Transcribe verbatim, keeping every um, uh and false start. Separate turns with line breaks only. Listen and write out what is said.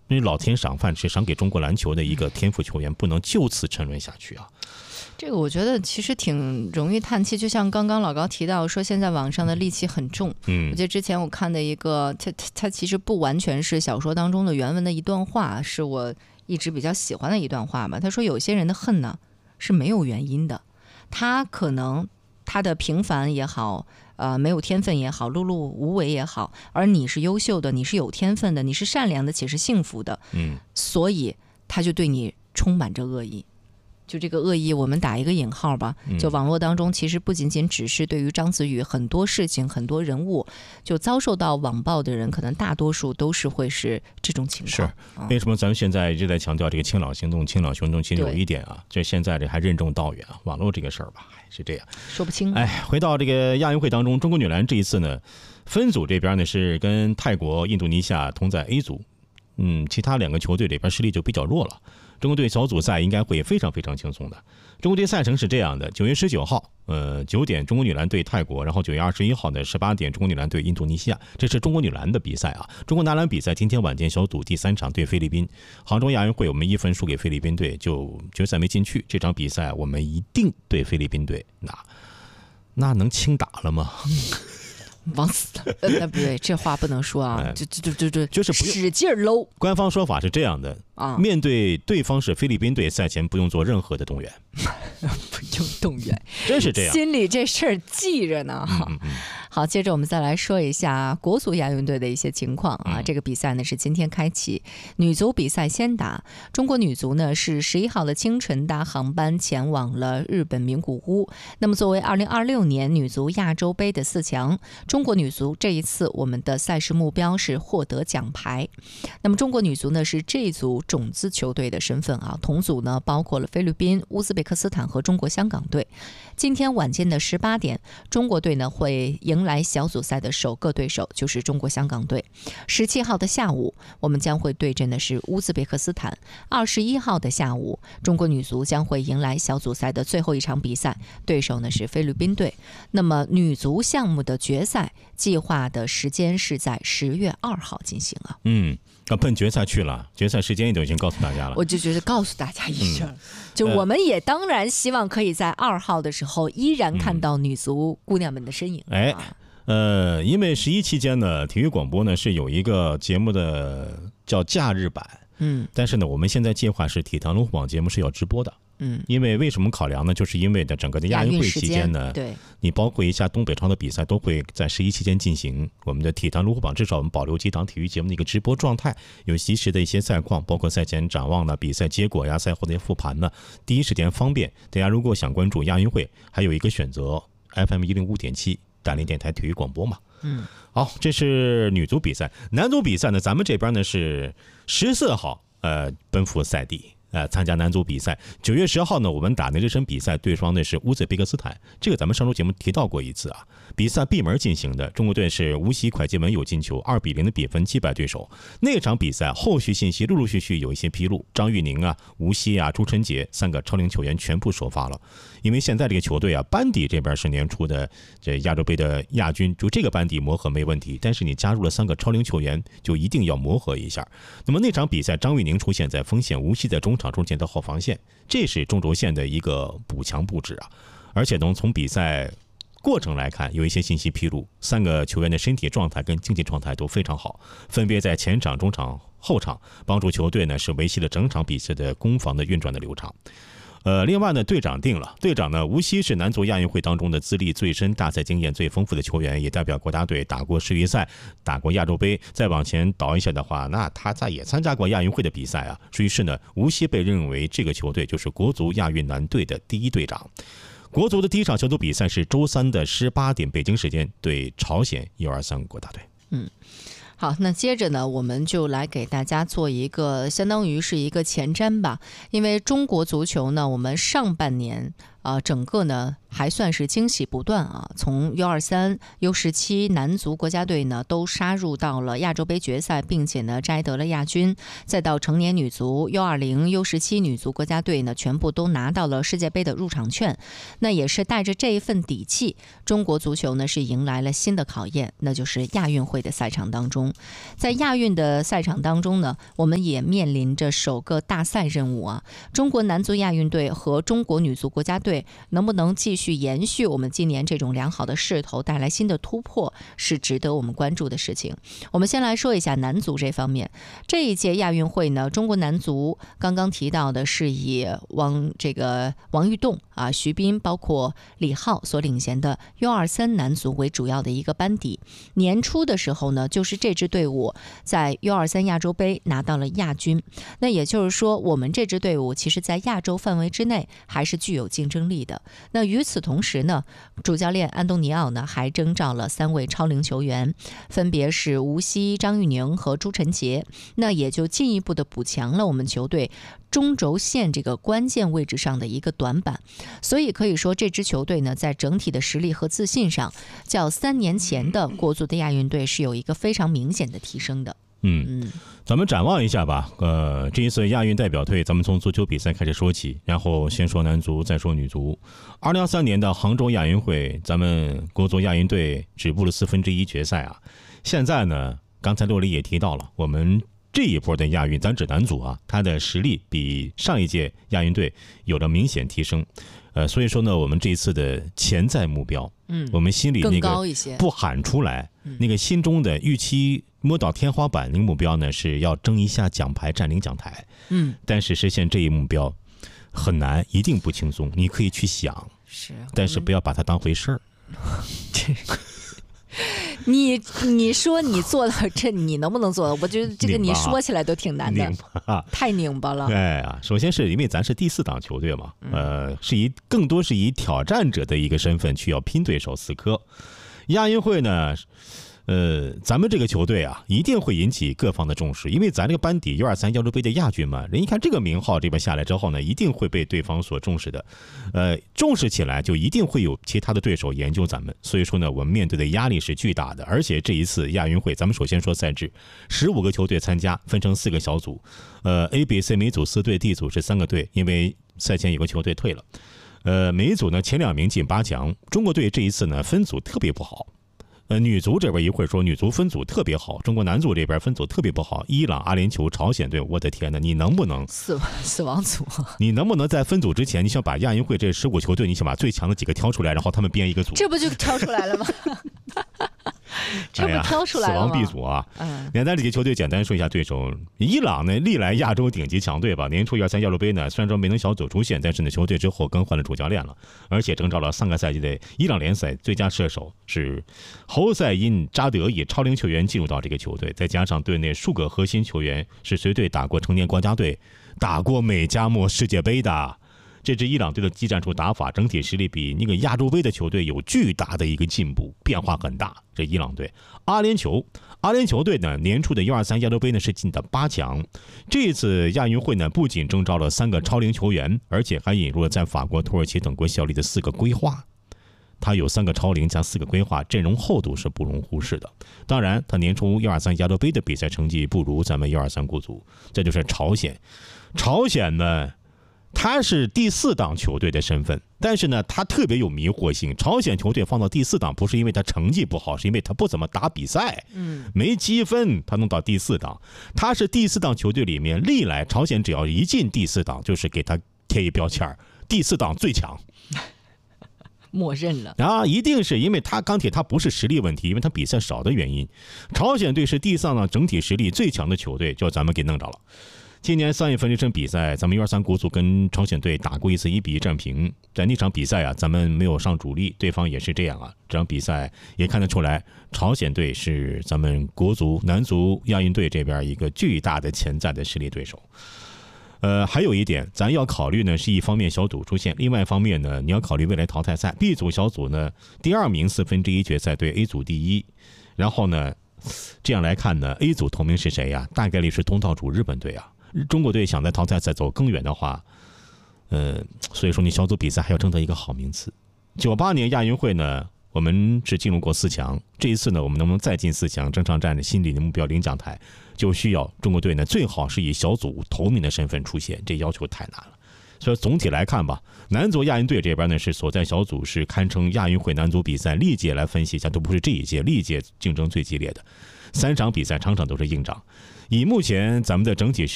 因为老天赏饭吃，赏给中国篮球的一个天赋球员，不能就此沉沦下去啊。
这个我觉得其实挺容易叹气，就像刚刚老高提到说，现在网上的戾气很重。嗯，我记得之前我看的一个，它它其实不完全是小说当中的原文的一段话，是我一直比较喜欢的一段话吧。他说，有些人的恨呢是没有原因的，他可能他的平凡也好，呃，没有天分也好，碌碌无为也好，而你是优秀的，你是有天分的，你是善良的且是幸福的，嗯，所以他就对你充满着恶意。就这个恶意我们打一个引号吧，就网络当中其实不仅仅只是对于章子怡，很多事情很多人物就遭受到网暴的人，可能大多数都是会是这种情况。
是为什么咱们现在一直在强调这个清朗行动，清朗行动其实有一点啊，这现在这还任重道远啊，网络这个事儿吧是这样
说不清。
哎，回到这个亚运会当中，中国女篮这一次呢分组这边呢是跟泰国印度尼西亚同在 A 组，嗯，其他两个球队里边实力就比较弱了。中国队小组赛应该会非常非常轻松的。中国队赛程是这样的：九月十九号，呃，九点中国女篮对泰国，然后九月二十一号的十八点中国女篮对印度尼西亚，这是中国女篮的比赛啊。中国男篮比赛今天晚间小组第三场对菲律宾。杭州亚运会我们一分输给菲律宾队，就决赛没进去。这场比赛我们一定对菲律宾队，那那能轻打了吗？
往死了，呃，不对，这话不能说啊，就就就就
就是不
使劲搂。
官方说法是这样的啊，面对对方是菲律宾队，赛前不用做任何的动员，
不用动员，
真是这样，
心里这事儿记着呢。哈、嗯嗯，好，接着我们再来说一下国足亚运队的一些情况啊。嗯、这个比赛呢是今天开启，女足比赛先打，中国女足呢是十一号的清晨搭航班前往了日本名古屋。那么作为二零二六年女足亚洲杯的四强，中国女足这一次我们的赛事目标是获得奖牌。那么中国女足呢是这组种子球队的身份啊，同组呢包括了菲律宾、乌兹别克斯坦和中国香港队。今天晚间的十八点，中国队呢会迎来小组赛的首个对手，就是中国香港队。十七号的下午，我们将会对阵的是乌兹别克斯坦。二十一号的下午，中国女足将会迎来小组赛的最后一场比赛，对手呢是菲律宾队。那么女足项目的决赛计划的时间是在十月二号进行啊。
嗯。要奔决赛去了，决赛时间也都已经告诉大家了。
我就觉得告诉大家一声、嗯，就我们也当然希望可以在二号的时候依然看到女足姑娘们的身影。
嗯、哎，呃，因为十一期间呢，体育广播呢是有一个节目的叫假日版，嗯，但是呢，我们现在计划是体坛龙虎榜节目是要直播的。嗯，因为为什么考量呢？就是因为的整个的亚运会期间呢，
对，
你包括一下东北超的比赛都会在十一期间进行。我们的体坛龙虎榜至少我们保留几档体育节目的一个直播状态，有及时的一些赛况，包括赛前展望呢、比赛结果呀、赛后的一些复盘呢，第一时间方便大家。如果想关注亚运会，还有一个选择 F M 一零五点七大连电台体育广播嘛。嗯，好，这是女足比赛，男足比赛呢，咱们这边呢是十四号呃奔赴赛地。呃，参加男足比赛，九月十号呢，我们打的热身比赛对方的是乌兹别克斯坦，这个咱们上周节目提到过一次啊。比赛闭门进行的，中国队是无锡蒯基文有进球，二比零的比分击败对手。那场比赛后续信息陆陆续续有一些披露，张玉宁啊、吴曦啊、朱晨杰三个超龄球员全部首发了。因为现在这个球队啊，班底这边是年初的这亚洲杯的亚军，就这个班底磨合没问题，但是你加入了三个超龄球员，就一定要磨合一下。那么那场比赛，张玉宁出现在锋线，吴曦在中场中间的后防线，这是中轴线的一个补强布置啊。而且能从比赛过程来看，有一些信息披露，三个球员的身体状态跟竞技状态都非常好，分别在前场、中场、后场帮助球队呢是维系了整场比赛的攻防的运转的流畅。呃，另外呢，队长定了，队长呢，吴曦是男足亚运会当中的资历最深、大赛经验最丰富的球员，也代表国家队打过世预赛、打过亚洲杯。再往前倒一下的话，那他在也参加过亚运会的比赛啊。于是呢，吴曦被认为这个球队就是国足亚运男队的第一队长。国足的第一场小组比赛是周三的十八点北京时间对朝鲜一二三国大队。
嗯。好，那接着呢，我们就来给大家做一个相当于是一个前瞻吧。因为中国足球呢，我们上半年呃，整个呢还算是惊喜不断啊。从 U 二十三、U 十七 男足国家队呢都杀入到了亚洲杯决赛，并且呢摘得了亚军，再到成年女足 U 二十、U 十七 女足国家队呢全部都拿到了世界杯的入场券。那也是带着这一份底气，中国足球呢是迎来了新的考验，那就是亚运会的赛场当中。在亚运的赛场当中呢，我们也面临着首个大赛任务啊。中国男足亚运队和中国女足国家队能不能继续延续我们今年这种良好的势头，带来新的突破，是值得我们关注的事情。我们先来说一下男足这方面，这一届亚运会呢，中国男足刚刚提到的是以王这个王玉栋啊、徐斌，包括李浩所领衔的 U 二十三 男足为主要的一个班底。年初的时候呢，就是这支队伍在 U 二十三 亚洲杯拿到了亚军。那也就是说，我们这支队伍其实在亚洲范围之内还是具有竞争力的。那与此同时呢，主教练安东尼奥呢还征召了三位超龄球员，分别是吴曦、张玉宁和朱晨杰，那也就进一步的补强了我们球队中轴线这个关键位置上的一个短板。所以可以说，这支球队呢在整体的实力和自信上，较三年前的国足的亚运队是有一个非常明显的提升的。
嗯嗯，咱们展望一下吧。呃，这一次亚运代表队，咱们从足球比赛开始说起，然后先说男足，再说女足。二零二三年的杭州亚运会，咱们国足亚运队止步了四分之一决赛啊。现在呢，刚才洛丽也提到了，我们这一波的亚运，咱指男足啊，他的实力比上一届亚运队有了明显提升。呃，所以说呢，我们这一次的潜在目标，嗯，我们心里那个不喊出来，那个心中的预期摸到天花板那个目标呢，是要争一下奖牌，占领奖台。嗯，但是实现这一目标很难，一定不轻松。你可以去想，是，但是不要把它当回事儿。
你你说你做到这，你能不能做到？我觉得这个你说起来都挺难的，
拧巴
太拧巴了。
哎呀，首先是因为咱是第四档球队嘛，呃，是以更多是以挑战者的一个身份去要拼对手死磕。亚运会呢，呃，咱们这个球队啊，一定会引起各方的重视，因为咱这个班底 U 二十三 亚洲杯的亚军嘛，人一看这个名号这边下来之后呢，一定会被对方所重视的，呃，重视起来就一定会有其他的对手研究咱们，所以说呢，我们面对的压力是巨大的。而且这一次亚运会，咱们首先说赛制，十五个球队参加，分成四个小组，呃 A、B、C 每组四队 ，D 组是三个队，因为赛前有个球队退了，呃，每一组呢前两名进八强。中国队这一次呢分组特别不好。呃，女足这边一会儿说女足分组特别好，中国男足这边分组特别不好。伊朗、阿联酋、朝鲜队，我的天哪，你能不能
死死亡组？
你能不能在分组之前，你想把亚运会这十五球队，你想把最强的几个挑出来，然后他们编一个组？
这不就挑出来了吗？这不挑出来了吗？
死亡 B 组啊！嗯，咱这几个球队简单说一下对手。伊朗呢，历来亚洲顶级强队吧，年初 U 二十三 亚洲杯呢，虽然说没能小组出线，但是呢，球队之后更换了主教练了，而且征召了上个赛季的伊朗联赛最佳射手是侯赛因扎德，以超龄球员进入到这个球队，再加上队内数个核心球员是随队打过成年国家队、打过美加墨世界杯的。这支伊朗队的技战术打法整体实力比那个亚洲杯的球队有巨大的一个进步，变化很大。这伊朗队，阿联酋，阿联酋队呢，年初的 U 二十三 亚洲杯呢是进的八强。这次亚运会呢，不仅征召了三个超龄球员，而且还引入了在法国、土耳其等国效力的四个规划。他有三个超龄加四个规划，阵容厚度是不容忽视的。当然，他年初 U 二十三 亚洲杯的比赛成绩不如咱们 U 二十三 国足。这就是朝鲜，朝鲜呢，他是第四档球队的身份，但是呢，他特别有迷惑性。朝鲜球队放到第四档，不是因为他成绩不好，是因为他不怎么打比赛，嗯，没积分，他能到第四档。他是第四档球队里面，历来朝鲜只要一进第四档，就是给他贴一标签，第四档最强。
默认了
啊，一定是因为他钢铁，他不是实力问题，因为他比赛少的原因。朝鲜队是第四档整体实力最强的球队，就咱们给弄着了。今年三月份这场比赛，咱们 U 二十三 国足跟朝鲜队打过一次一比一战平。在那场比赛啊，咱们没有上主力，对方也是这样啊。这场比赛也看得出来，朝鲜队是咱们国足男足亚运队这边一个巨大的潜在的实力对手。呃，还有一点，咱要考虑呢，是一方面小组出线，另外一方面呢，你要考虑未来淘汰赛。B 组小组呢，第二名四分之一决赛对 A 组第一，然后呢，这样来看呢 ，A 组头名是谁呀？大概率是东道主日本队啊。中国队想在淘汰赛走更远的话， 呃，所以说你小组比赛还要争得一个好名次。九八年亚运会呢，我们只进入过四强，这一次呢，我们能不能再进四强，争上战的心理的目标领奖台，就需要中国队呢最好是以小组头名的身份出现，这要求太难了。所以总体来看吧，男足亚运队这边呢是所在小组是堪称亚运会男足比赛历届来分析一下，都不是这一届，历届竞争最激烈的，三场比赛场场都是硬仗。以目前咱们的整体实